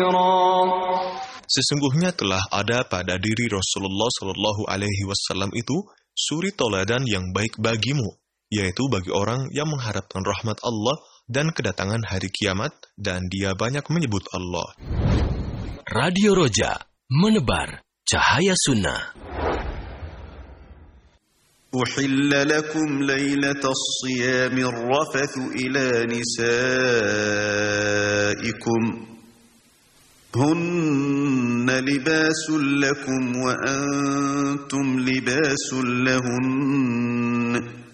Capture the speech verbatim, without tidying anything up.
Sesungguhnya telah ada pada diri Rasulullah Shallallahu Alaihi Wasallam itu suri toladan yang baik bagimu, yaitu bagi orang yang mengharapkan rahmat Allah dan kedatangan hari kiamat, dan dia banyak menyebut Allah. Radio Roja, menebar cahaya sunnah. أحل لكم ليلة الصيام الرفث إلى نسائكم هن لباس لكم وأنتم لباس لهن